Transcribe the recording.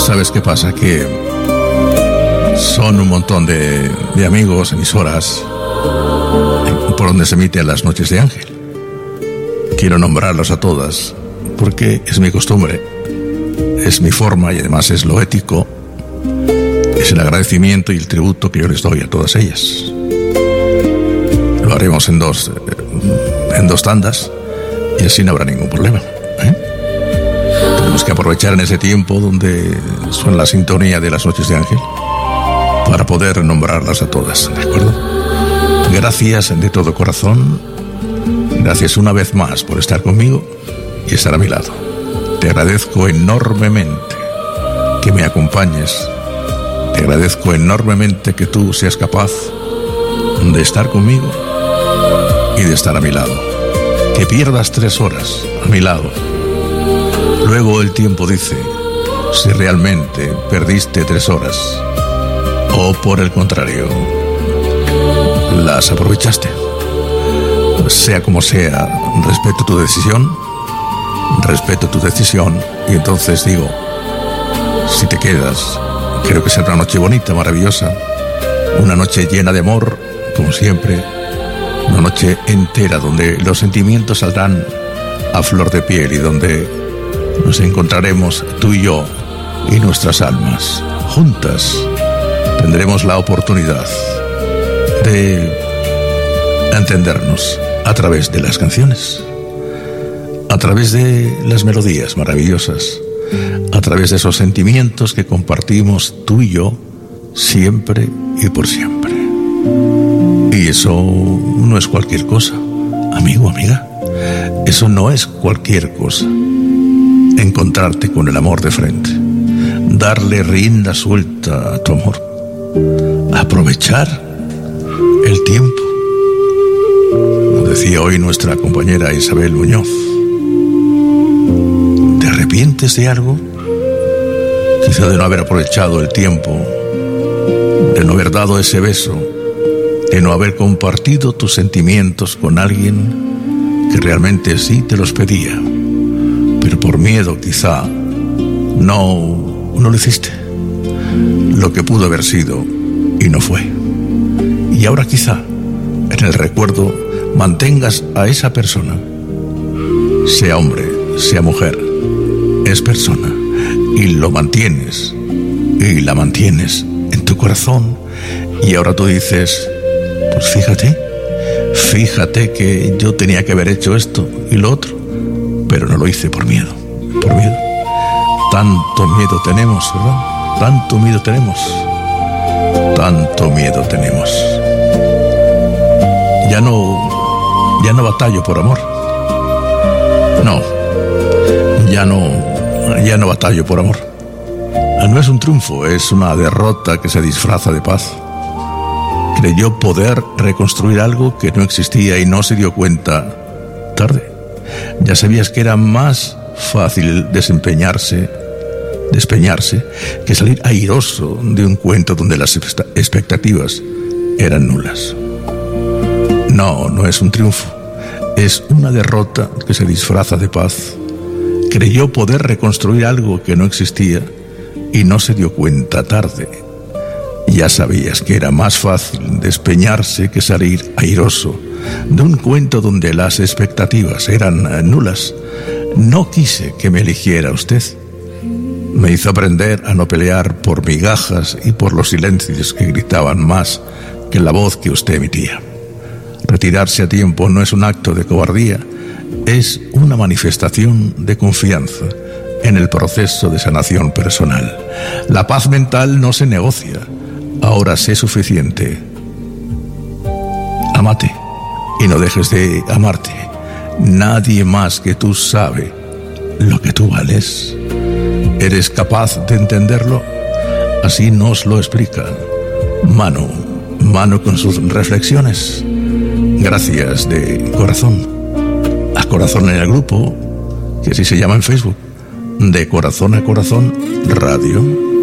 ¿Sabes qué pasa? Que son un montón de amigos, emisoras, por donde se emiten las noches de Ángel. Quiero nombrarlas a todas, porque es mi costumbre, es mi forma y además es lo ético, es el agradecimiento y el tributo que yo les doy a todas ellas. Lo haremos en dos tandas y así no habrá ningún problema. Tenemos que aprovechar en ese tiempo donde suena la sintonía de las noches de Ángel para poder nombrarlas a todas, ¿de acuerdo? Gracias de todo corazón, gracias una vez más por estar conmigo y estar a mi lado. Te agradezco enormemente que me acompañes, te agradezco enormemente que tú seas capaz de estar conmigo y de estar a mi lado. Que pierdas 3 horas a mi lado. Luego el tiempo dice si realmente perdiste 3 horas o por el contrario las aprovechaste. Sea como sea, respeto tu decisión y entonces digo, si te quedas, creo que será una noche bonita, maravillosa, una noche llena de amor, como siempre, una noche entera donde los sentimientos saldrán a flor de piel y donde nos encontraremos tú y yo y nuestras almas juntas. Tendremos la oportunidad de entendernos a través de las canciones, a través de las melodías maravillosas, a través de esos sentimientos que compartimos tú y yo siempre y por siempre. Y eso no es cualquier cosa, amigo, amiga. Eso no es cualquier cosa. Encontrarte con el amor de frente, darle rienda suelta a tu amor, aprovechar el tiempo. Lo decía hoy nuestra compañera Isabel Muñoz. ¿Te arrepientes de algo? Quizá de no haber aprovechado el tiempo, de no haber dado ese beso, de no haber compartido tus sentimientos con alguien que realmente sí te los pedía, pero por miedo quizá no lo hiciste. Lo que pudo haber sido y no fue. Y ahora quizá en el recuerdo mantengas a esa persona, sea hombre, sea mujer, es persona, y lo mantienes y la mantienes en tu corazón. Y ahora tú dices, pues fíjate que yo tenía que haber hecho esto y lo otro, pero no lo hice por miedo. Tanto miedo tenemos, ¿verdad? Tanto miedo tenemos. Ya no batallo por amor. No batallo por amor. No es un triunfo, es una derrota que se disfraza de paz. Creyó poder reconstruir algo que no existía y no se dio cuenta tarde. Ya sabías que era más fácil despeñarse que salir airoso de un cuento donde las expectativas eran nulas. No es un triunfo, es una derrota que se disfraza de paz. Creyó poder reconstruir algo que no existía y no se dio cuenta tarde. Ya sabías que era más fácil despeñarse que salir airoso de un cuento donde las expectativas eran nulas. No quise que me eligiera usted. Me hizo aprender a no pelear por migajas y por los silencios que gritaban más que la voz que usted emitía. Retirarse a tiempo no es un acto de cobardía, es una manifestación de confianza en el proceso de sanación personal. La paz mental no se negocia. Ahora sé suficiente. Ámate y no dejes de amarte. Nadie más que tú sabe lo que tú vales. ¿Eres capaz de entenderlo? Así nos lo explica Mano con sus reflexiones. Gracias de corazón. A corazón en el grupo, que así se llama en Facebook, de Corazón a Corazón Radio.